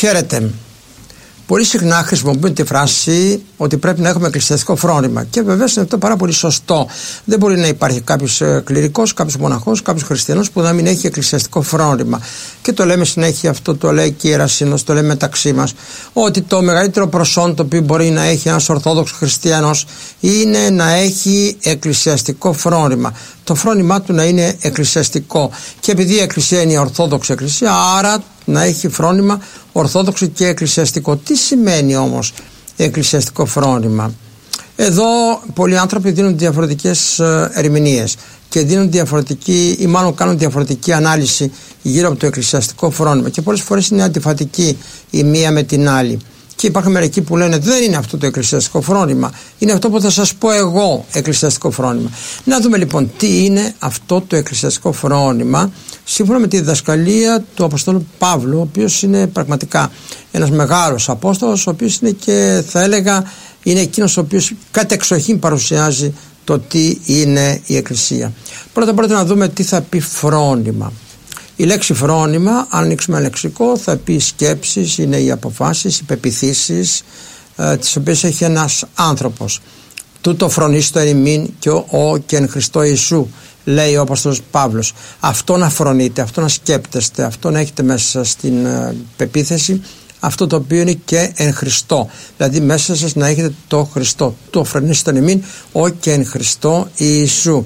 Χαίρετε. Πολύ συχνά χρησιμοποιούν τη φράση ότι πρέπει να έχουμε εκκλησιαστικό φρόνημα. Και βεβαίως είναι αυτό πάρα πολύ σωστό. Δεν μπορεί να υπάρχει κάποιος κληρικός, κάποιος μοναχός, κάποιος χριστιανός που να μην έχει εκκλησιαστικό φρόνημα. Και το λέμε συνέχεια αυτό, το λέει και η Ιερά Σύνοδος, το λέμε μεταξύ μας, ότι το μεγαλύτερο προσόν το οποίο μπορεί να έχει ένας Ορθόδοξος χριστιανός είναι να έχει εκκλησιαστικό φρόνημα. Το φρόνημά του να είναι εκκλησιαστικό. Και επειδή η Εκκλησία είναι η Ορθόδοξη Εκκλησία, άρα να έχει φρόνημα ορθόδοξο και εκκλησιαστικό. Τι σημαίνει όμως εκκλησιαστικό φρόνημα? Εδώ πολλοί άνθρωποι δίνουν διαφορετικές ερμηνείες και δίνουν διαφορετική, ή μάλλον κάνουν διαφορετική ανάλυση γύρω από το εκκλησιαστικό φρόνημα, και πολλές φορές είναι αντιφατική η μία με την άλλη. Και υπάρχουν μερικοί που λένε δεν είναι αυτό το εκκλησιαστικό φρόνημα, είναι αυτό που θα σας πω εγώ εκκλησιαστικό φρόνημα. Να δούμε λοιπόν τι είναι αυτό το εκκλησιαστικό φρόνημα σύμφωνα με τη διδασκαλία του Αποστόλου Παύλου, ο οποίος είναι πραγματικά ένας μεγάλος Απόστολος, ο οποίος είναι και θα έλεγα είναι εκείνος ο οποίος κατεξοχήν παρουσιάζει το τι είναι η Εκκλησία. Πρώτα να δούμε τι θα πει φρόνημα. Η λέξη φρόνημα, αν ανοίξουμε ένα λεξικό, θα πει σκέψεις, είναι οι αποφάσεις, οι πεποιθήσεις τις οποίες έχει ένας άνθρωπος. Τούτο φρονίστο εν ημίν και και εν Χριστώ Ιησού, λέει ο Απόστολος Παύλος. Αυτό να φρονείτε, αυτό να σκέπτεστε, αυτό να έχετε μέσα στην πεποίθηση, αυτό το οποίο είναι και εν Χριστώ. Δηλαδή μέσα σας να έχετε το Χριστό. Το φρονίστο εν ημίν και εν Χριστώ Ιησού.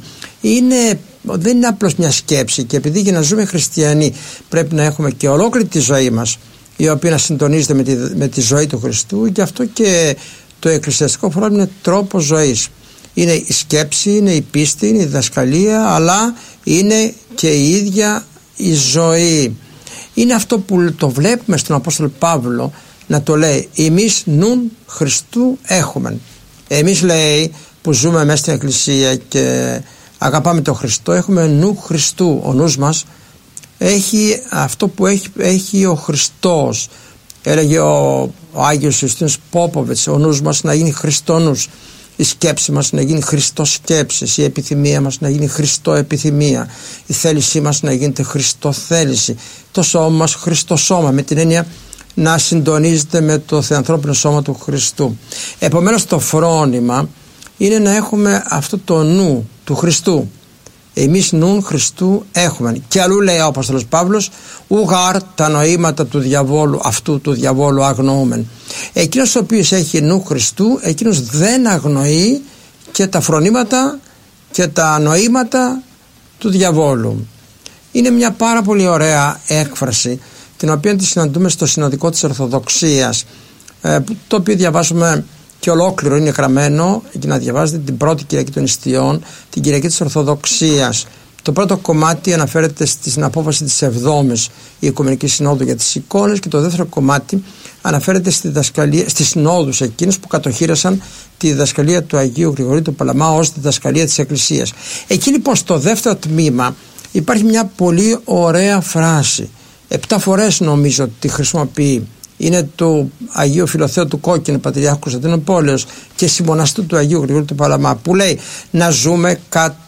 Δεν είναι απλώς μια σκέψη, και επειδή για να ζούμε χριστιανοί πρέπει να έχουμε και ολόκληρη τη ζωή μας η οποία να συντονίζεται με τη ζωή του Χριστού, και αυτό και το εκκλησιαστικό φρόνημα είναι τρόπος ζωής. Είναι η σκέψη, είναι η πίστη, είναι η διδασκαλία, αλλά είναι και η ίδια η ζωή. Είναι αυτό που το βλέπουμε στον Απόστολο Παύλο να το λέει, εμείς νουν Χριστού έχουμε. Εμείς, λέει, που ζούμε μέσα στην Εκκλησία και αγαπάμε τον Χριστό, έχουμε νου Χριστού. Ο νους μας έχει αυτό που έχει ο Χριστός. Έλεγε ο Άγιος Ιουστίνος Πόποβιτς, ο νους μας να γίνει Χριστόνους, η σκέψη μας να γίνει Χριστό σκέψης, η επιθυμία μας να γίνει Χριστό επιθυμία, η θέλησή μας να γίνεται Χριστό θέληση, το σώμα μας Χριστό σώμα, με την έννοια να συντονίζεται με το θεανθρώπινο σώμα του Χριστού. Επομένως το φρόνημα είναι να έχουμε αυτό το νου του Χριστού. Εμείς νουν Χριστού έχουμε. Και αλλού λέει ο Απόστολος Παύλος, ουγάρ τα νοήματα του διαβόλου, αυτού του διαβόλου αγνοούμεν. Εκείνος ο οποίος έχει νου Χριστού, εκείνος δεν αγνοεί και τα φρονήματα και τα νοήματα του διαβόλου. Είναι μια πάρα πολύ ωραία έκφραση, την οποία τη συναντούμε στο συνοδικό της Ορθοδοξίας, το οποίο διαβάζουμε και ολόκληρο, είναι γραμμένο για να διαβάζετε την πρώτη Κυριακή των Ιστιών, την Κυριακή της Ορθοδοξίας. Το πρώτο κομμάτι αναφέρεται στην απόφαση της 7ης Οικουμενικής Συνόδου για τις εικόνες, και το δεύτερο κομμάτι αναφέρεται στις συνόδους εκείνες που κατοχύρασαν τη διδασκαλία του Αγίου Γρηγορίου του Παλαμά ως τη διδασκαλία της Εκκλησίας. Εκεί λοιπόν στο δεύτερο τμήμα υπάρχει μια πολύ ωραία φράση. 7 φορές νομίζω ότι τη χρησιμοποιεί. Είναι του Αγίου Φιλοθέου του Κόκκινου, Πατριάρχου Κωνσταντινούπολεως, και συμμοναστού του Αγίου Γρηγορίου του Παλαμά, που λέει να ζούμε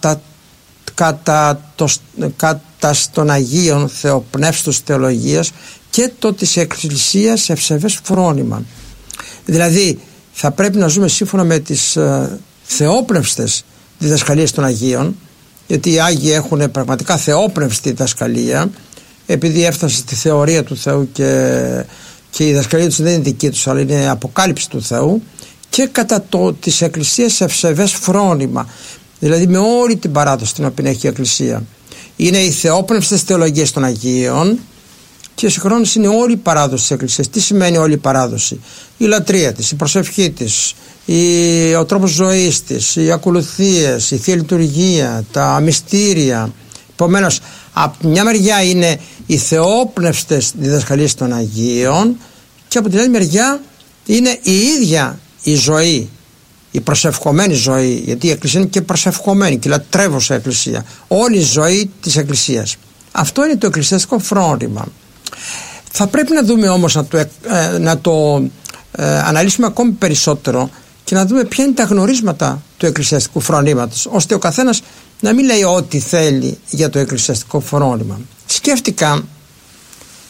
κατά των Αγίων Θεοπνεύστους Θεολογίας και το της Εκκλησίας ευσεβές φρόνημα. Δηλαδή θα πρέπει να ζούμε σύμφωνα με τις θεόπνευστες διδασκαλίες των Αγίων, γιατί οι Άγιοι έχουν πραγματικά θεόπνευστη διδασκαλία, επειδή έφτασε στη θεωρία του Θεού και η διδασκαλία τους δεν είναι δική τους, αλλά είναι αποκάλυψη του Θεού, και κατά το της Εκκλησίας ευσεβές φρόνημα, δηλαδή με όλη την παράδοση την οποία έχει η Εκκλησία. Είναι οι θεόπνευστες θεολογίες των Αγίων, και συγχρόνως είναι όλη η παράδοση της Εκκλησίας. Τι σημαίνει όλη η παράδοση? Η λατρεία της, η προσευχή της, ο τρόπος ζωής της, οι ακολουθίες, η Θεία Λειτουργία, τα μυστήρια. Επομένως, από μια μεριά είναι οι θεόπνευστες διδασκαλίες των Αγίων, και από την άλλη μεριά είναι η ίδια η ζωή, η προσευχομένη ζωή, γιατί η Εκκλησία είναι και προσευχομένη και λατρεύουσα Εκκλησία, όλη η ζωή της Εκκλησίας. Αυτό είναι το εκκλησιαστικό φρόνημα. Θα πρέπει να δούμε όμως να το αναλύσουμε ακόμη περισσότερο και να δούμε ποια είναι τα γνωρίσματα του εκκλησιαστικού φρονήματος, ώστε ο καθένας να μην λέει ό,τι θέλει για το εκκλησιαστικό φρόνημα. Σκέφτηκα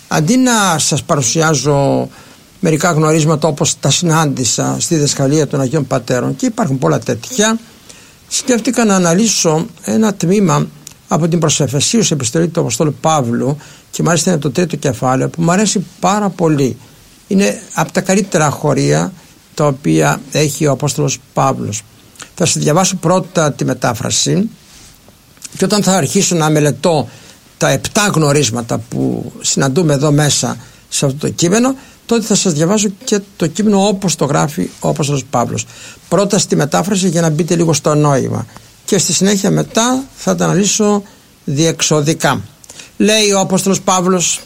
Αντί να σας παρουσιάζω μερικά γνωρίσματα όπως τα συνάντησα στη διδασκαλία των Αγίων Πατέρων, και υπάρχουν πολλά τέτοια, σκέφτηκα να αναλύσω ένα τμήμα από την προς Εφεσίους επιστολή του Αποστόλου Παύλου, και μάλιστα είναι το 3ο κεφάλαιο, που μου αρέσει πάρα πολύ. Είναι από τα καλύτερα χωρία τα οποία έχει ο Απόστολος Παύλος. Θα σας διαβάσω πρώτα τη μετάφραση, και όταν θα αρχίσω να μελετώ τα 7 γνωρίσματα που συναντούμε εδώ μέσα σε αυτό το κείμενο, τότε θα σας διαβάσω και το κείμενο όπως το γράφει ο Απόστολος Παύλος. Πρώτα στη μετάφραση για να μπείτε λίγο στο νόημα, και στη συνέχεια μετά θα τα αναλύσω διεξοδικά. Λέει ο Απόστολος Παύλος: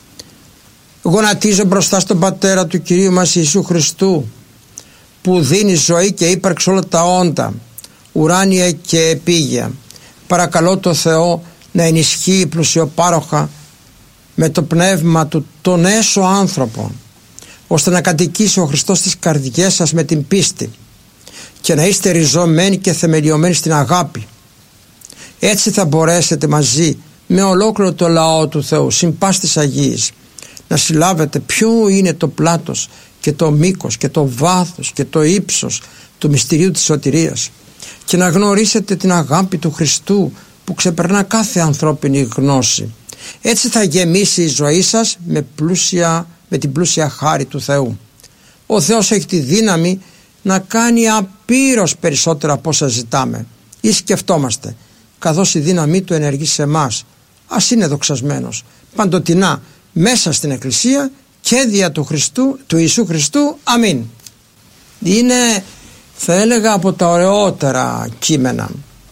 «Γονατίζω μπροστά στον Πατέρα του Κυρίου μας Ιησού Χριστού, που δίνει ζωή και ύπαρξη όλα τα όντα, ουράνια και επίγεια. Παρακαλώ το Θεό να ενισχύει πλουσιοπάροχα με το πνεύμα του τον έσω άνθρωπο, ώστε να κατοικήσει ο Χριστός στις καρδιές σας με την πίστη, και να είστε ριζωμένοι και θεμελιωμένοι στην αγάπη. Έτσι θα μπορέσετε μαζί με ολόκληρο το λαό του Θεού, συν πάσης Αγίης, να συλλάβετε ποιο είναι το πλάτος και το μήκος και το βάθος και το ύψος του μυστηρίου της σωτηρίας, και να γνωρίσετε την αγάπη του Χριστού που ξεπερνά κάθε ανθρώπινη γνώση. Έτσι θα γεμίσει η ζωή σας με την πλούσια χάρη του Θεού. Ο Θεός έχει τη δύναμη να κάνει απείρως περισσότερα από όσα ζητάμε ή σκεφτόμαστε, καθώς η δύναμή του ενεργεί σε εμάς. Ας είναι δοξασμένος παντοτινά μέσα στην Εκκλησία και δια του Ιησού Χριστού. Αμήν». Είναι, θα έλεγα, από τα ωραιότερα κείμενα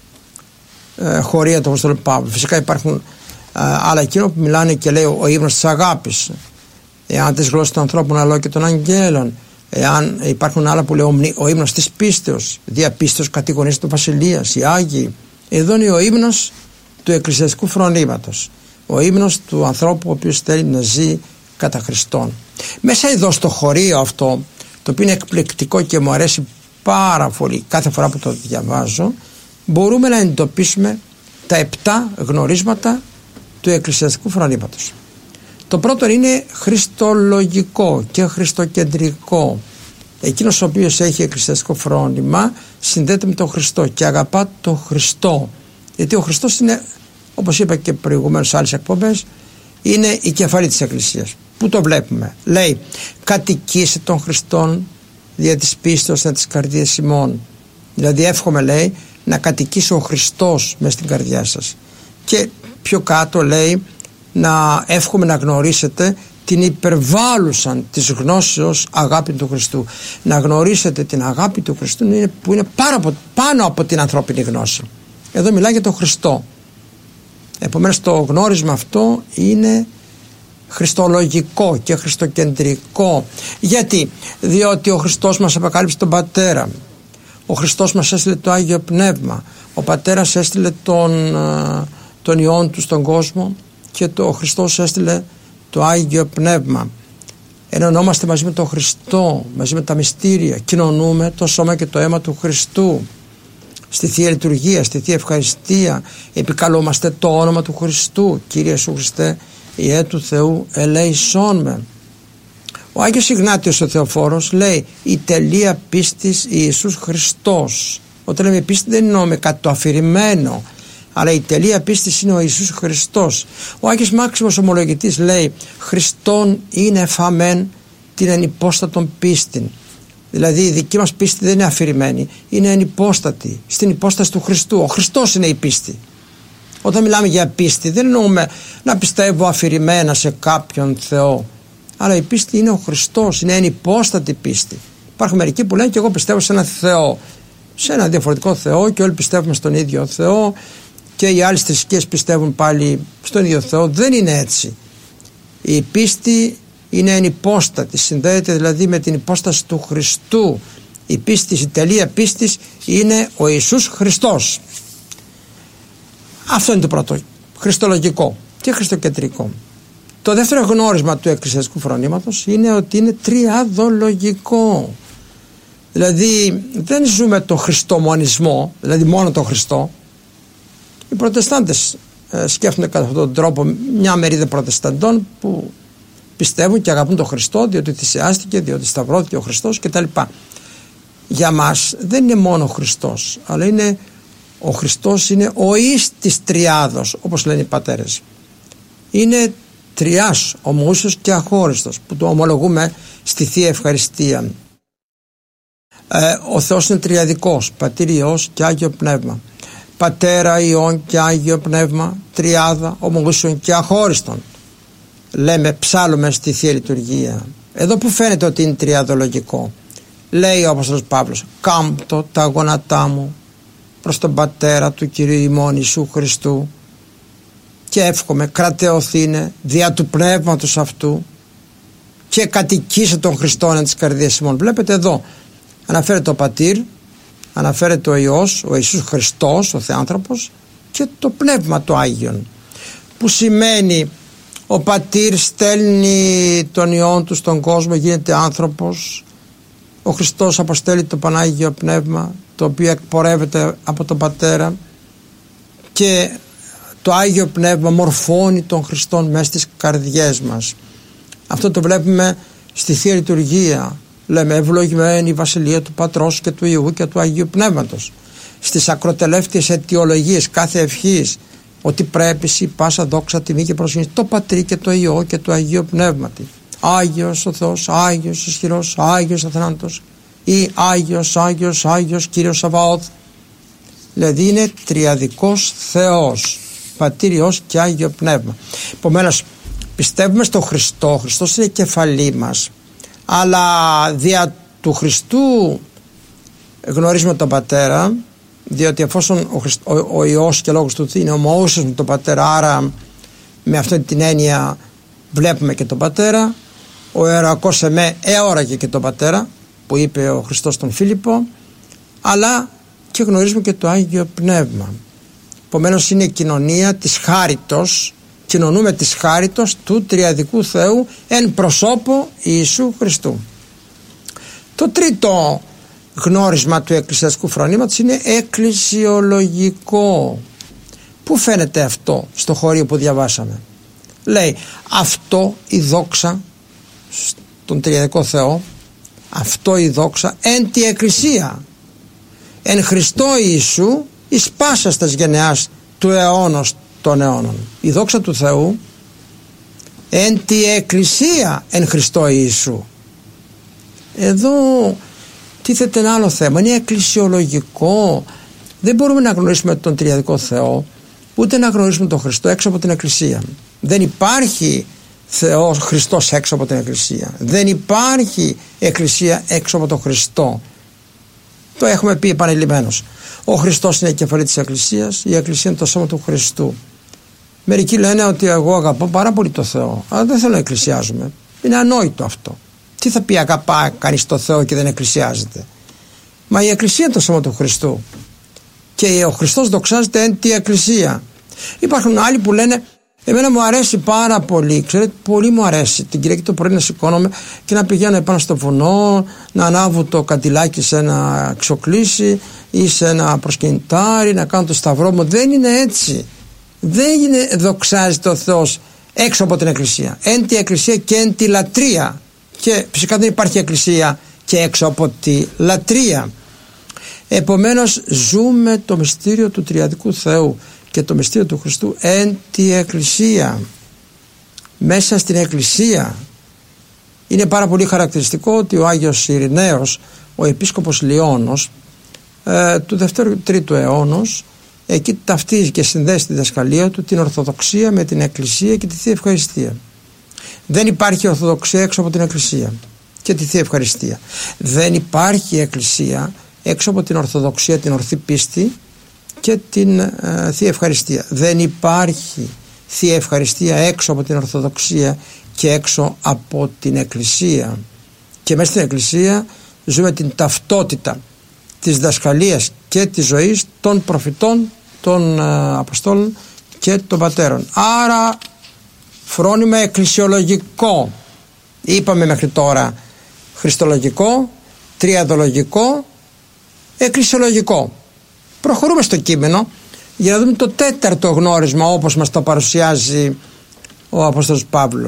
χωρία του Αποστόλου Παύλου. Φυσικά υπάρχουν άλλα κείμενα που μιλάνε και λέει ο ύμνος της αγάπης, εάν τις γλώσσες των ανθρώπων αλλά και των αγγέλων. Εάν υπάρχουν άλλα που λέει ο ύμνος της πίστεως, διαπίστεως κατηγορίας του Βασιλείας, οι Άγιοι. Εδώ είναι ο ύμνος του εκκλησιαστικού φρονήματος, ο ύμνος του ανθρώπου ο οποίος θέλει να ζει κατά Χριστόν. Μέσα εδώ στο χωρίο αυτό, το οποίο είναι εκπληκτικό και μου αρέσει πάρα πολύ κάθε φορά που το διαβάζω, μπορούμε να εντοπίσουμε τα 7 γνωρίσματα του εκκλησιαστικού φρονήματος. Το πρώτο είναι χριστολογικό και χριστοκεντρικό. Εκείνος ο οποίος έχει εκκλησιαστικό φρόνημα συνδέεται με τον Χριστό και αγαπά τον Χριστό, γιατί ο Χριστός είναι, όπως είπα και προηγουμένως σε άλλες εκπομπές, είναι η κεφαλή της Εκκλησίας. Πού το βλέπουμε? Λέει: «Κατοικήσε τον Χριστόν δια της πίστεως να τις καρδίες ημών». Δηλαδή εύχομαι, λέει, να κατοικήσει ο Χριστός μες στην καρδιά σας. Και πιο κάτω λέει να εύχομαι να γνωρίσετε την υπερβάλλουσαν της γνώσεως αγάπη του Χριστού. Να γνωρίσετε την αγάπη του Χριστού που είναι πάνω από την ανθρώπινη γνώση. Εδώ μιλάει για τον Χριστό. Επομένως το γνώρισμα αυτό είναι χριστολογικό και χριστοκεντρικό. Γιατί? Διότι ο Χριστός μας αποκάλυψε τον Πατέρα. Ο Χριστός μας έστειλε το Άγιο Πνεύμα. Ο Πατέρας έστειλε τον Υιόν του στον κόσμο και ο Χριστός έστειλε το Άγιο Πνεύμα. Ενωνόμαστε μαζί με τον Χριστό, μαζί με τα μυστήρια. Κοινωνούμε το σώμα και το αίμα του Χριστού. Στη Θεία Λειτουργία, στη Θεία Ευχαριστία επικαλούμαστε το όνομα του Χριστού. Κύριε Ιησού Χριστέ, Υιέ του Θεού, ελέησόν με. Ο Άγιος Ιγνάτιος ο Θεοφόρος λέει: «Η τελεία πίστης Ιησούς Χριστός». Όταν λέμε πίστη δεν εννοούμε κάτι το αφηρημένο, αλλά η τελεία πίστης είναι ο Ιησούς Χριστός. Ο Άγιος Μάξιμος Ομολογητής λέει: «Χριστόν είναι εφαμέν την ενυπόστατον πίστην». Δηλαδή η δική μας πίστη δεν είναι αφηρημένη, είναι ενυπόστατη, στην υπόσταση του Χριστού. Ο Χριστός είναι η πίστη. Όταν μιλάμε για πίστη δεν εννοούμε να πιστεύω αφηρημένα σε κάποιον Θεό, αλλά η πίστη είναι ο Χριστός, είναι ενυπόστατη πίστη. Υπάρχουν μερικοί που λένε και εγώ πιστεύω σε ένα Θεό, σε ένα διαφορετικό Θεό, και όλοι πιστεύουμε στον ίδιο Θεό και οι άλλες θρησκείες πιστεύουν πάλι στον ίδιο Θεό. Δεν είναι έτσι. Η πίστη είναι ενυπόστατη, συνδέεται δηλαδή με την υπόσταση του Χριστού. Η πίστη, η τελεία πίστης είναι ο Ιησούς Χριστός. Αυτό είναι το πρώτο, χριστολογικό και χριστοκεντρικό. Το δεύτερο γνώρισμα του εκκλησιαστικού φρονήματος είναι ότι είναι τριαδολογικό. Δηλαδή δεν ζούμε τον χριστομονισμό, δηλαδή μόνο τον Χριστό. Οι προτεστάντες σκέφτονται κατά αυτόν τον τρόπο, μια μερίδα προτεσταντών που πιστεύουν και αγαπούν τον Χριστό, διότι θυσιάστηκε, διότι σταυρώθηκε ο Χριστός κτλ. Για μας δεν είναι μόνο ο Χριστός, αλλά ο Χριστός είναι ο εις της τριάδος, όπως λένε οι πατέρες. Είναι τριάς, ομοούσιος και αχώριστος, που το ομολογούμε στη Θεία Ευχαριστία. Ο Θεός είναι τριαδικός, Πατήρ, Υιός και Άγιο Πνεύμα. Πατέρα, Υιόν και Άγιο Πνεύμα, τριάδα, ομοούσιον και αχώριστον. Λέμε, ψάλλουμε στη Θεία Λειτουργία. Εδώ που φαίνεται ότι είναι τριαδολογικό, λέει ο Απόστολος Παύλος, κάμπτω τα γόνατά μου προς τον Πατέρα του Κυρίου ημών Ιησού Χριστού και εύχομαι κρατεωθήνε δια του Πνεύματος αυτού και κατοικήσε τον Χριστόν εν της καρδίας ημών. Βλέπετε εδώ αναφέρεται ο Πατήρ, αναφέρεται ο Υιός, ο Ιησούς Χριστός, ο Θεάνθρωπος, και το Πνεύμα το Άγιον, που σημαίνει ο Πατήρ στέλνει τον Υιόν του στον κόσμο, γίνεται άνθρωπος, ο Χριστός αποστέλει το Πανάγιο Πνεύμα, το οποίο εκπορεύεται από τον Πατέρα, και το Άγιο Πνεύμα μορφώνει τον Χριστόν μέσα στις καρδιές μας. Αυτό το βλέπουμε στη Θεία Λειτουργία. Λέμε, ευλογημένη η Βασιλεία του Πατρός και του Υιού και του Αγίου Πνεύματος. Στις ακροτελεύτιες αιτιολογίες κάθε ευχής, ότι πρέπει σοι πάσα δόξα, τιμή και προσοχή το Πατρί και το Υιό και το Αγίο Πνεύματι. Άγιος ο Θεός, Άγιος ισχυρός, Άγιος αθανάτος, ή Άγιος Κύριος Σαβαώθ. Δηλαδή είναι τριαδικός Θεός, Πατήρ, Υιός και Άγιο Πνεύμα. Επομένως πιστεύουμε στον Χριστό, ο Χριστός είναι κεφαλή μας, αλλά δια του Χριστού γνωρίζουμε τον Πατέρα, διότι εφόσον ο Υιός και λόγος του είναι ομοούσιος με τον Πατέρα, άρα με αυτή την έννοια βλέπουμε και τον Πατέρα. Ο Ιερακός εμέ έωραγε και τον Πατέρα, που είπε ο Χριστός στον Φίλιππο, αλλά και γνωρίζουμε και το Άγιο Πνεύμα. Επομένως είναι η κοινωνία της χάριτος, κοινωνούμε της χάριτος του τριαδικού Θεού εν προσώπω Ιησού Χριστού. Το τρίτο γνώρισμα του εκκλησιαστικού φρονήματος είναι εκκλησιολογικό. Πού φαίνεται αυτό στο χωρίο που διαβάσαμε? Λέει, αυτό η δόξα στον τριαδικό Θεό, αυτό η δόξα εν τη εκκλησία, εν Χριστώ Ιησού εις πάσας τας γενεάς του αιώνος των αιώνων. Η δόξα του Θεού εν τη εκκλησία εν Χριστώ Ιησού. Εδώ τίθεται ένα άλλο θέμα, είναι εκκλησιολογικό. Δεν μπορούμε να γνωρίσουμε τον τριαδικό Θεό, ούτε να γνωρίσουμε τον Χριστό έξω από την εκκλησία. Δεν υπάρχει Θεός Χριστός έξω από την εκκλησία. Δεν υπάρχει εκκλησία έξω από τον Χριστό. Το έχουμε πει επανειλημμένως. Ο Χριστός είναι η κεφαλή της εκκλησίας, η εκκλησία είναι το σώμα του Χριστού. Μερικοί λένε ότι εγώ αγαπώ πάρα πολύ το Θεό, αλλά δεν θέλω να εκκλησιάζομαι. Είναι ανόητο αυτό. Τι θα πει αγαπά κανείς το Θεό και δεν εκκλησιάζεται? Μα η εκκλησία είναι το σώμα του Χριστού και ο Χριστός δοξάζεται εν τη εκκλησία. Υπάρχουν άλλοι που λένε, εμένα μου αρέσει πάρα πολύ, ξέρετε, πολύ μου αρέσει την Κυριακή το πρωί να σηκώνομαι και να πηγαίνω επάνω στο βουνό, να ανάβω το καντιλάκι σε ένα ξοκλήσι ή σε ένα προσκυνητάρι, να κάνω το σταυρό μου. Δεν είναι έτσι. Δεν είναι δοξάζεται ο Θεός έξω από την εκκλησία. Εν τη εκκλησία και εν τη λατρεία. Και φυσικά δεν υπάρχει εκκλησία και έξω από τη λατρεία. Επομένως ζούμε το μυστήριο του τριαδικού Θεού και το μυστήριο του Χριστού εν τη εκκλησία. Μέσα στην εκκλησία. Είναι πάρα πολύ χαρακτηριστικό ότι ο Άγιος Ειρηναίος, ο επίσκοπος Λιώνος του 2ου-3ου αιώνος, εκεί ταυτίζει και συνδέσει στη διδασκαλία του την Ορθοδοξία με την Εκκλησία και τη Θεία Ευχαριστία. Δεν υπάρχει Ορθοδοξία έξω από την Εκκλησία και τη Θεία Ευχαριστία. Δεν υπάρχει Εκκλησία έξω από την Ορθοδοξία, την ορθή πίστη και την Θεία Ευχαριστία. Δεν υπάρχει Θεία Ευχαριστία έξω από την Ορθοδοξία και έξω από την Εκκλησία. Και μέσα στην Εκκλησία ζούμε την ταυτότητα της διδασκαλίας και της ζωής των προφητών, των Αποστόλων και των Πατέρων. Άρα φρόνημα εκκλησιολογικό. Είπαμε μέχρι τώρα χριστολογικό, τριαδολογικό, εκκλησιολογικό. Προχωρούμε στο κείμενο για να δούμε το τέταρτο γνώρισμα όπως μας το παρουσιάζει ο Απόστολος Παύλος.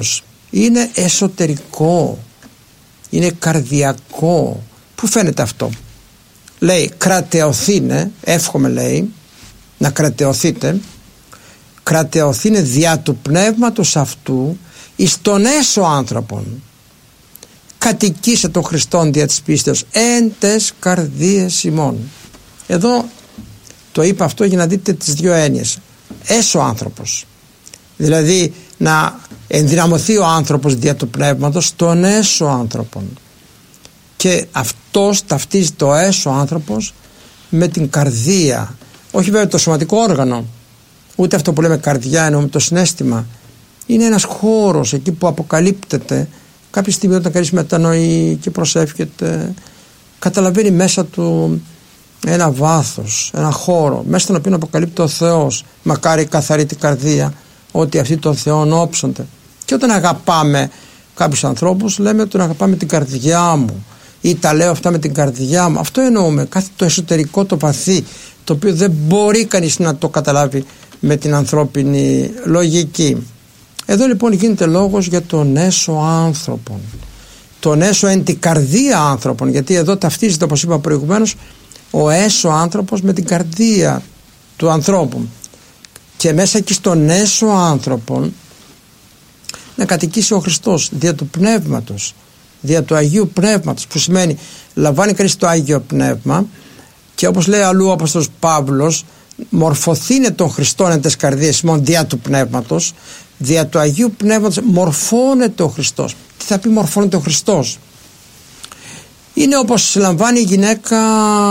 είναι εσωτερικό, είναι καρδιακό. Πού φαίνεται αυτό? Λέει κρατεωθήνε, εύχομαι λέει να κρατεωθείτε, κρατεωθήνε διά του πνεύματος αυτού εις τον έσω άνθρωπον, κατοικήσε τον Χριστόν δια της πίστεως εν τες καρδίες ημών. Εδώ το είπα αυτό για να δείτε τις δύο έννοιες. Έσω άνθρωπος, δηλαδή να ενδυναμωθεί ο άνθρωπος δια του πνεύματος τον έσω άνθρωπον, και αυτός ταυτίζει το έσω άνθρωπος με την καρδία, όχι βέβαια το σωματικό όργανο, ούτε αυτό που λέμε καρδιά εννοούμε το συναίσθημα. Είναι ένας χώρος εκεί που αποκαλύπτεται κάποια στιγμή όταν κανείς μετανοεί και προσεύχεται, καταλαβαίνει μέσα του ένα βάθος, ένα χώρο μέσα στον οποίο αποκαλύπτει ο Θεός. Μακάρι καθαρή την καρδία, ότι αυτοί τον Θεόν όψονται. Και όταν αγαπάμε κάποιους ανθρώπους λέμε ότι τον αγαπάμε την καρδιά μου, ή τα λέω αυτά με την καρδιά μου. Αυτό εννοούμε, κάθε το εσωτερικό, το βαθύ, το οποίο δεν μπορεί κανείς να το καταλάβει με την ανθρώπινη λογική. Εδώ λοιπόν γίνεται λόγος για τον έσω άνθρωπον, τον έσω εν την καρδία άνθρωπον, γιατί εδώ ταυτίζεται, όπως είπα προηγουμένως, ο έσω άνθρωπος με την καρδία του ανθρώπου, και μέσα εκεί στον έσω άνθρωπον να κατοικήσει ο Χριστός δια του Πνεύματος, δια του Αγίου Πνεύματος, που σημαίνει λαμβάνει κανείς το Άγιο Πνεύμα και όπως λέει αλλού ο Απόστολος Παύλος, μορφωθήνε τον Χριστόν εν τες καρδίες ημών δια του Πνεύματος, δια του Αγίου Πνεύματος μορφώνεται ο Χριστός. Τι θα πει μορφώνεται ο Χριστός? Είναι όπως συλλαμβάνει η γυναίκα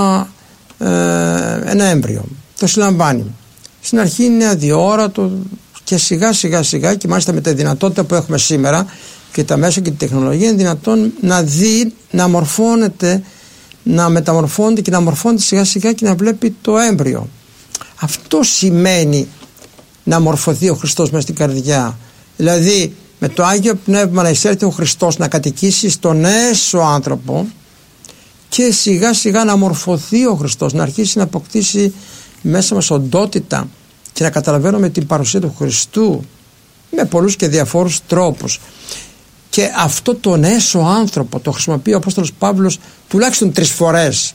ένα έμβριο, το συλλαμβάνει. Στην αρχή είναι αδιόρατο και σιγά σιγά και μάλιστα με τη δυνατότητα που έχουμε σήμερα και τα μέσα και τη τεχνολογία είναι δυνατόν να δει, να μορφώνεται, να μεταμορφώνεται και να μορφώνεται σιγά σιγά και να βλέπει το έμβριο. Αυτό σημαίνει να μορφωθεί ο Χριστός μέσα στην καρδιά. Δηλαδή με το Άγιο Πνεύμα να εισέλθει ο Χριστός, να κατοικήσει στον έσω άνθρωπο και σιγά σιγά να μορφωθεί ο Χριστός, να αρχίσει να αποκτήσει μέσα μας οντότητα και να καταλαβαίνουμε την παρουσία του Χριστού με πολλούς και διαφόρους τρόπους. Και αυτό τον έσω άνθρωπο το χρησιμοποιεί ο Απόστολος Παύλος τουλάχιστον 3 φορές.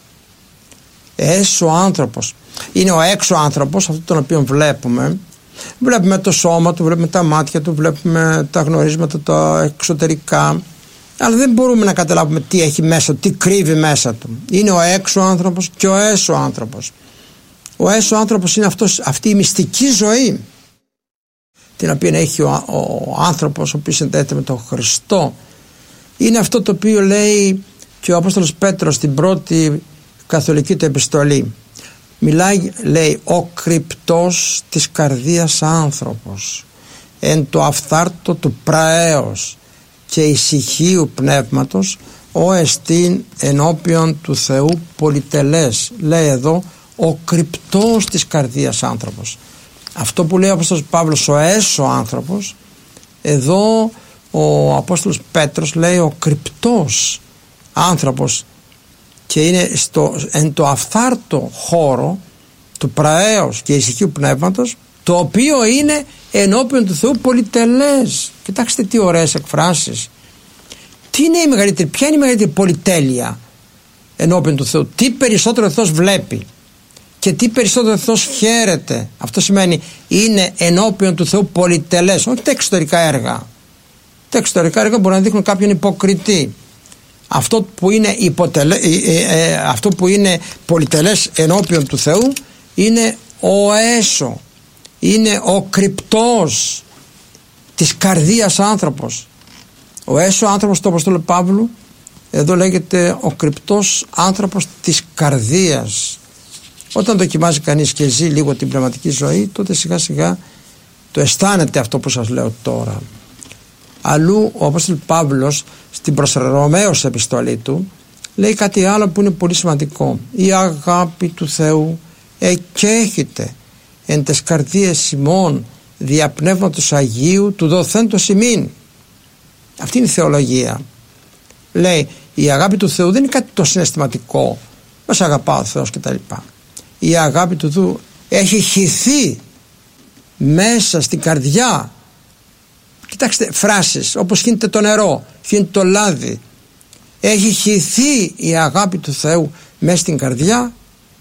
Έσω άνθρωπος είναι ο έξω άνθρωπος, αυτό τον οποίο βλέπουμε. Βλέπουμε το σώμα του, βλέπουμε τα μάτια του, βλέπουμε τα γνωρίσματα, τα εξωτερικά, αλλά δεν μπορούμε να καταλάβουμε τι έχει μέσα, τι κρύβει μέσα του. Είναι ο έξω άνθρωπος και ο έσω άνθρωπος. Ο έσω άνθρωπος είναι αυτή η μυστική ζωή την οποία έχει ο άνθρωπος ο οποίος συνδέεται με τον Χριστό. Είναι αυτό το οποίο λέει και ο Απόστολος Πέτρος στην πρώτη καθολική του επιστολή. Μιλάει, λέει, ο κρυπτός της καρδίας άνθρωπος, εν το αυθάρτο του πραέως και ησυχίου πνεύματος, ο εστίν ενώπιον του Θεού πολυτελές. Λέει εδώ ο κρυπτός της καρδίας άνθρωπος. Αυτό που λέει ο Απόστολος Παύλος ο έσω άνθρωπος, εδώ ο Απόστολος Πέτρος λέει ο κρυπτός άνθρωπος, και είναι εν το αυθάρτο χώρο του πραέως και ησυχίου πνεύματος, το οποίο είναι ενώπιον του Θεού πολυτελές. Κοιτάξτε τι ωραίες εκφράσεις. Τι είναι η μεγαλύτερη, ποια είναι η μεγαλύτερη πολυτέλεια ενώπιον του Θεού? Τι περισσότερο ο Θεός βλέπει και τι περισσότερο ο Θεός χαίρεται? Αυτό σημαίνει είναι ενώπιον του Θεού πολυτελές, όχι τα εξωτερικά έργα. Τα εξωτερικά έργα μπορεί να δείχνουν κάποιον υποκριτή. Αυτό που είναι πολυτελές ενώπιον του Θεού είναι ο έσω, είναι ο κρυπτός της καρδίας άνθρωπος. Ο έσω άνθρωπος του Αποστόλου Παύλου εδώ λέγεται ο κρυπτός άνθρωπος της καρδίας. Όταν δοκιμάζει κανείς και ζει λίγο την πνευματική ζωή, τότε σιγά σιγά το αισθάνεται αυτό που σας λέω τώρα. Αλλού ο Απόστολος Παύλος στην προς Ρωμαίους επιστολή του λέει κάτι άλλο που είναι πολύ σημαντικό. Η αγάπη του Θεού εκέχεται εν τες καρδίες ημών δια πνεύματος Αγίου του δοθέντος ημίν. Αυτή είναι η θεολογία. Λέει η αγάπη του Θεού δεν είναι κάτι το συναισθηματικό, μας αγαπά ο Θεός κτλ. Η αγάπη του Θεού έχει χυθεί μέσα στην καρδιά Κοιτάξτε, φράσεις όπως χύνεται το νερό, χύνεται το λάδι. Έχει χυθεί η αγάπη του Θεού μέσα στην καρδιά.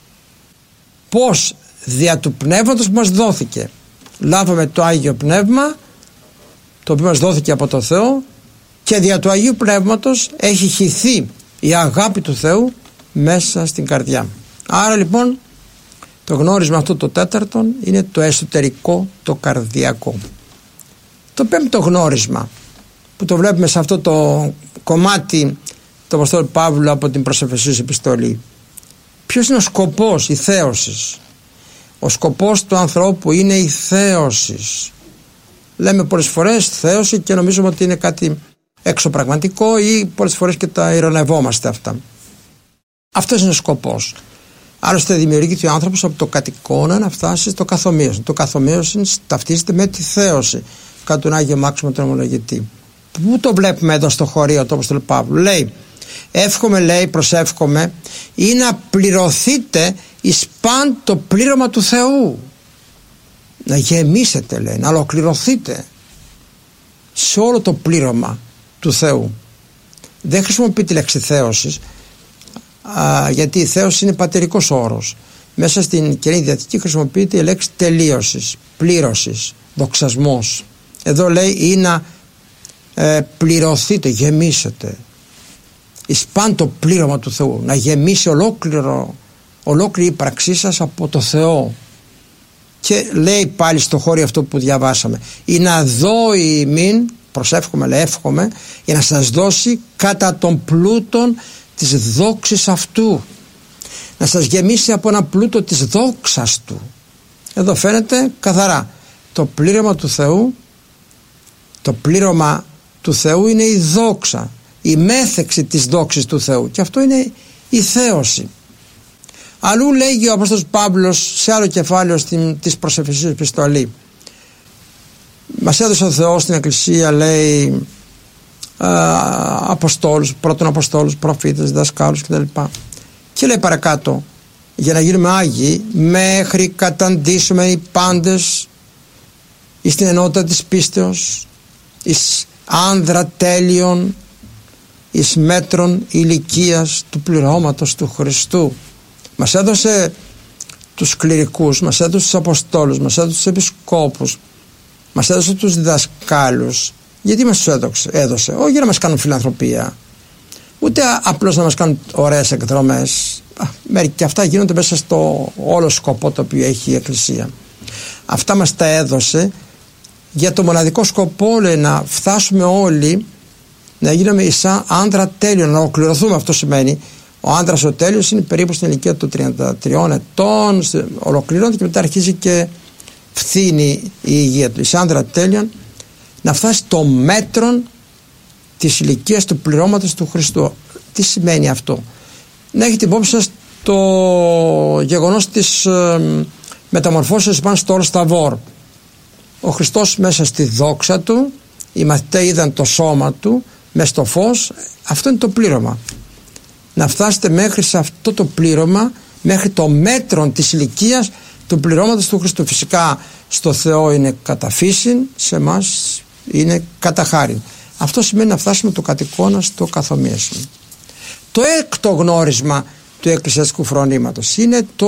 Πώς? Δια του Πνεύματος που μας δόθηκε. Λάβαμε το Άγιο Πνεύμα, το οποίο μας δόθηκε από το Θεό, και δια του Αγίου Πνεύματος έχει χυθεί η αγάπη του Θεού μέσα στην καρδιά. Άρα λοιπόν το γνώρισμα αυτό το τέταρτον είναι το εσωτερικό, το καρδιακό. Το πέμπτο γνώρισμα που το βλέπουμε σε αυτό το κομμάτι του Αποστόλου Παύλου από την προς Εφεσίους επιστολή. Ποιος είναι ο σκοπός? Η θέωση. Ο σκοπός του ανθρώπου είναι η θέωση. Λέμε πολλές φορές θέωση και νομίζουμε ότι είναι κάτι εξωπραγματικό ή πολλές φορές και τα ειρωνευόμαστε αυτά. Αυτός είναι ο σκοπός. Άλλωστε δημιουργείται ο άνθρωπος από το κατοικώνα να φτάσει στο καθομοίωσιν. Το καθομοίωσιν ταυτίζεται με τη θέωση κατά τον Άγιο Μάξιμο τον Ομολογητή. Πού το βλέπουμε εδώ στο χωρίο του Αποστόλου Παύλου? Λέει, εύχομαι, λέει, προσεύχομαι, ή να πληρωθείτε εις παν το πλήρωμα του Θεού. Να γεμίσετε, λέει, να ολοκληρωθείτε σε όλο το πλήρωμα του Θεού. Δεν χρησιμοποιεί τη λέξη θέωσης, γιατί η θέωση είναι πατερικός όρος. Μέσα στην Καινή Διαθήκη χρησιμοποιείται η λέξη τελείωσης, πλήρωσης, δοξασμός. Εδώ λέει ή να πληρωθείτε, γεμίσετε εις παν το πλήρωμα του Θεού, να γεμίσει ολόκληρη η ύπαρξή σας από το Θεό. Και λέει πάλι στο χώρο αυτό που διαβάσαμε, ή να δώσει ημίν, προσεύχομαι, λέει, εύχομαι, για να σας δώσει κατά τον πλούτον της δόξης αυτού, να σας γεμίσει από ένα πλούτο της δόξας του. Εδώ φαίνεται καθαρά το πλήρωμα του Θεού. Το πλήρωμα του Θεού είναι η δόξα, η μέθεξη της δόξης του Θεού, και αυτό είναι η θέωση. Αλλού λέγει ο Απόστολος Παύλος σε άλλο κεφάλαιο της προς Εφεσίους επιστολή, μας έδωσε ο Θεός στην Εκκλησία, λέει, αποστόλους, πρώτων αποστόλους, προφήτες, διδασκάλους κτλ. Και λέει παρακάτω, για να γίνουμε Άγιοι, μέχρι καταντήσουμε οι πάντες εις την ενότητα της πίστεως, εις άνδρα τέλειων, εις μέτρων ηλικίας του πληρώματος του Χριστού. Μας έδωσε τους κληρικούς, μας έδωσε τους αποστόλους, μας έδωσε τους επισκόπους, μας έδωσε τους διδασκάλους. Γιατί μας τους έδωσε? Όχι για να μας κάνουν φιλανθρωπία, ούτε απλώς να μας κάνουν ωραίες εκδρομές. Και αυτά γίνονται μέσα στο όλο σκοπό το οποίο έχει η Εκκλησία. Αυτά μας τα έδωσε για το μοναδικό σκοπό, λέει, να φτάσουμε όλοι να γίνουμε σαν άνδρα τέλειο, να ολοκληρωθούμε. Αυτό σημαίνει ο άνδρας ο τέλειος είναι περίπου στην ηλικία του 33 ετών, ολοκληρώνεται και μετά αρχίζει και φθήνει η υγεία του. Εις άνδρα τέλειον, να φτάσει το μέτρον της ηλικίας του πληρώματος του Χριστού. Τι σημαίνει αυτό? Να έχετε υπόψη σας το γεγονός της μεταμορφώσεως πάνω στο Όρος Ταβόρ. Ο Χριστός μέσα στη δόξα του, οι μαθητές είδαν το σώμα του μέσα στο φως. Αυτό είναι το πλήρωμα. Να φτάσετε μέχρι σε αυτό το πλήρωμα, μέχρι το μέτρον της ηλικίας του πληρώματος του Χριστού. Φυσικά στο Θεό είναι κατά φύσιν, σε εμάς είναι κατά χάριν. Αυτό σημαίνει να φτάσουμε το κατοικώνα στο καθομοίασμα. Το έκτο γνώρισμα του εκκλησιαστικού φρονήματος είναι το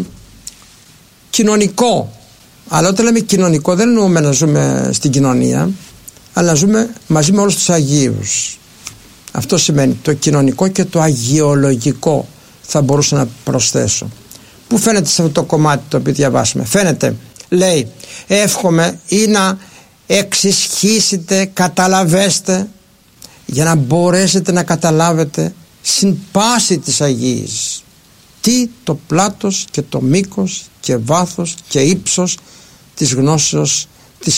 κοινωνικό. Αλλά όταν λέμε κοινωνικό δεν εννοούμε να ζούμε στην κοινωνία, αλλά να ζούμε μαζί με όλους τους Αγίους. Αυτό σημαίνει το κοινωνικό και το αγιολογικό, θα μπορούσα να προσθέσω. Πού φαίνεται σε αυτό το κομμάτι το οποίο διαβάσαμε? Φαίνεται, λέει, εύχομαι ή να εξισχύσετε, καταλαβέστε, για να μπορέσετε να καταλάβετε συν πάση της Αγίας τι το πλάτος και το μήκος και βάθος και ύψος της γνώσεως, της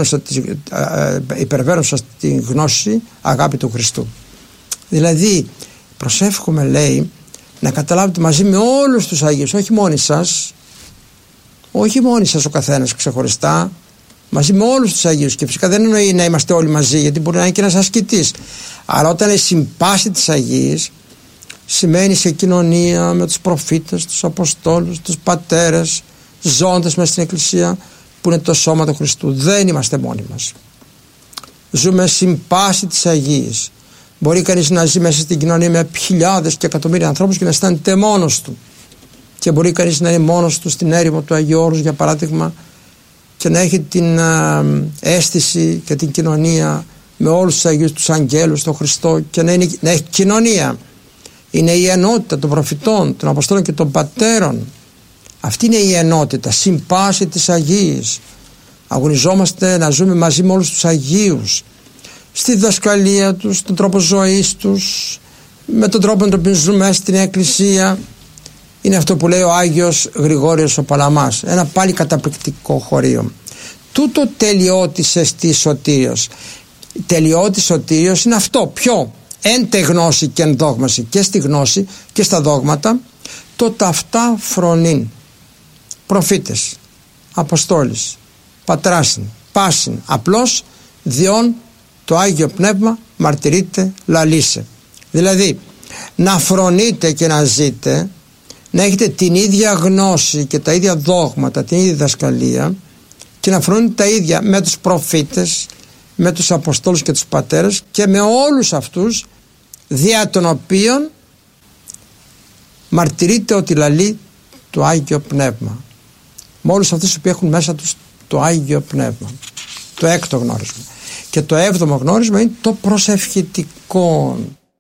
υπερβαίνουσας την γνώση αγάπη του Χριστού. Δηλαδή προσεύχομαι, λέει, να καταλάβετε μαζί με όλους τους Αγίους, όχι μόνοι σας, όχι μόνοι σας ο καθένας ξεχωριστά, μαζί με όλους τους Αγίους. Και φυσικά δεν εννοεί να είμαστε όλοι μαζί, γιατί μπορεί να είναι και ένας ασκητής, αλλά όταν είναι συμπάση της Αγίας, σημαίνει σε κοινωνία με τους προφήτες, τους αποστόλους, τους πατέρες, ζώντας μέσα στην Εκκλησία που είναι το σώμα του Χριστού. Δεν είμαστε μόνοι μας. ζούμε στην πάση της Αγίας. Μπορεί κανείς να ζει μέσα στην κοινωνία με χιλιάδες και εκατομμύρια ανθρώπους και να αισθάνεται μόνος του. Και μπορεί κανείς να είναι μόνος του στην έρημο του Αγίου Όρους, για παράδειγμα, και να έχει την αίσθηση και την κοινωνία με όλους τους Αγίους, τους Αγγέλους, τον Χριστό, και να έχει κοινωνία. Είναι η ενότητα των προφητών, των Αποστόλων και των Πατέρων. Αυτή είναι η ενότητα, συμπάση της Αγίας. Αγωνιζόμαστε να ζούμε μαζί με όλους τους Αγίους, στη διδασκαλία τους, στον τρόπο ζωής τους, με τον τρόπο με τον οποίο ζούμε στην Εκκλησία. Είναι αυτό που λέει ο Άγιος Γρηγόριος ο Παλαμάς, ένα πάλι καταπληκτικό χωρίο. Τούτο τελειώτης εστί σωτήριος. Τελειώτης σωτήριος είναι αυτό. Ποιο? Εν τε γνώση και εν δόγμαση. Και στη γνώση και στα δόγματα το ταυτά φρονήν. Προφήτες, Αποστόλης, Πατράσιν, Πάσιν, απλώς διόν το Άγιο Πνεύμα μαρτυρείτε λαλήσε. Δηλαδή να φρονείτε και να ζείτε, να έχετε την ίδια γνώση και τα ίδια δόγματα, την ίδια διδασκαλία, και να φρονείτε τα ίδια με τους προφήτες, με τους Αποστόλους και τους Πατέρες και με όλους αυτούς δια των οποίων μαρτυρείτε ότι λαλεί το Άγιο Πνεύμα. Με όλους αυτούς που έχουν μέσα τους το Άγιο Πνεύμα. Το έκτο γνώρισμα. Και το έβδομο γνώρισμα είναι το προσευχητικό.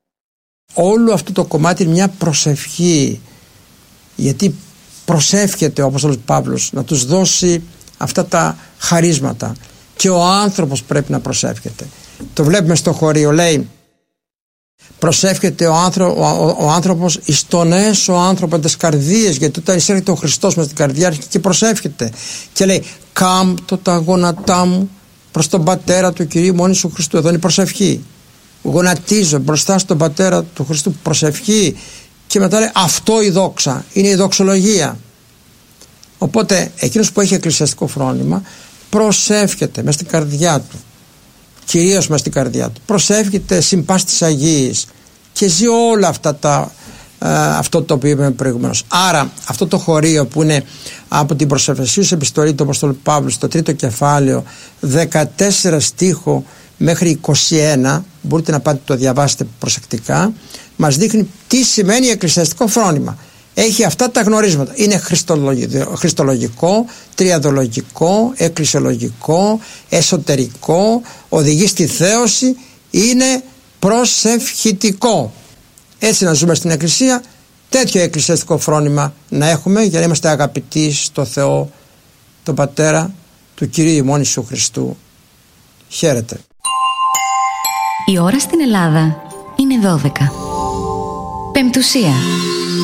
Όλο αυτό το κομμάτι είναι μια προσευχή, γιατί προσεύχεται ο Απόστολος Παύλος να τους δώσει αυτά τα χαρίσματα, και ο άνθρωπος πρέπει να προσεύχεται. Το βλέπουμε στο χωρίο, λέει προσεύχεται ο άνθρωπος εις τον έσω άνθρωπο της καρδίας, γιατί όταν εισέρχεται ο Χριστός μες στην καρδιά και προσεύχεται και λέει κάμπτω τα γόνατά μου προς τον Πατέρα του Κυρίου μου Ιησού Χριστού. Εδώ είναι η προσευχή. Γονατίζω μπροστά στον Πατέρα του Χριστού, προσευχή, και μετά λέει αυτό η δόξα, είναι η δοξολογία. Οπότε εκείνος που έχει εκκλησιαστικό φρόνημα προσεύχεται μες στην καρδιά του, κυρίως μες στην καρδιά του, προσεύχεται συμπάς της Αγίας και ζει όλα αυτά αυτό το οποίο είπαμε προηγουμένως. Άρα αυτό το χωρίο που είναι από την προσευχησίους επιστολή του Αποστόλου Παύλου στο 3ο κεφάλαιο 14 στίχο μέχρι 21, μπορείτε να πάτε το διαβάσετε προσεκτικά, μας δείχνει τι σημαίνει εκκλησιαστικό φρόνημα. Έχει αυτά τα γνωρίσματα. Είναι χριστολογικό, τριαδολογικό, εκκλησιολογικό, εσωτερικό, οδηγεί στη θέωση, είναι προσευχητικό. Έτσι να ζούμε στην Εκκλησία, τέτοιο εκκλησιαστικό φρόνημα να έχουμε, για να είμαστε αγαπητοί στο Θεό, τον Πατέρα του Κυρίου ημών Ιησού Χριστού. Χαίρετε. Η ώρα στην Ελλάδα είναι 12. Πεμπτουσία.